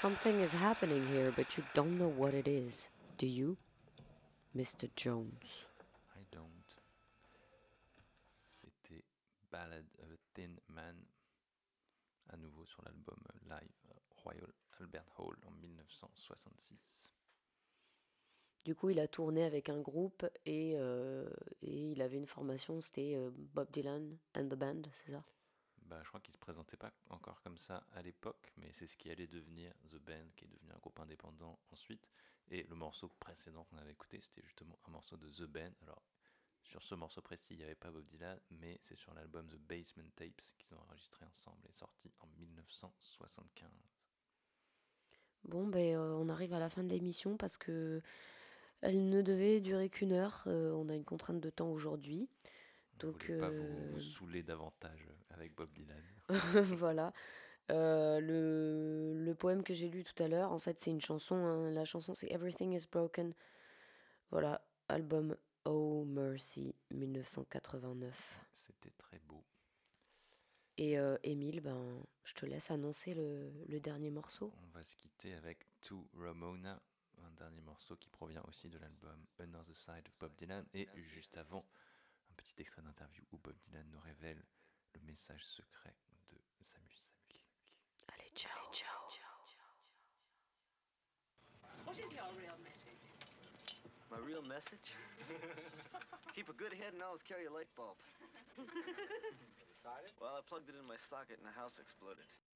Something is happening here, but you don't know what it is. Do you, Mr. Jones? I don't. C'était Ballad of a Thin Man, à nouveau sur l'album live Royal Albert Hall en 1966. Du coup, il a tourné avec un groupe et il avait une formation, c'était Bob Dylan and the Band, c'est ça? Bah, je crois qu'il se présentait pas encore comme ça à l'époque, mais c'est ce qui allait devenir The Band, qui est devenu un groupe indépendant ensuite. Et le morceau précédent qu'on avait écouté, c'était justement un morceau de The Band. Alors, sur ce morceau précis, il n'y avait pas Bob Dylan, mais c'est sur l'album The Basement Tapes qu'ils ont enregistré ensemble et sorti en 1975. Bon, ben, on arrive à la fin de l'émission parce que elle ne devait durer qu'une heure. On a une contrainte de temps aujourd'hui. On ne Donc, voulait pas vous saouler davantage avec Bob Dylan. voilà. Le poème que j'ai lu tout à l'heure, en fait, c'est une chanson. Hein. La chanson, c'est Everything is Broken. Voilà, album Oh Mercy 1989. C'était très beau. Et Émile, ben, je te laisse annoncer le dernier morceau. On va se quitter avec To Ramona, un dernier morceau qui provient aussi de l'album Another Side of Bob Dylan. Et juste avant, un petit extrait d'interview où Bob Dylan nous révèle le message secret de sa musique. Allez, ciao, ciao. What is your real message? My real message? Keep a good head and always carry a light bulb. Well, I plugged it in my socket and the house exploded.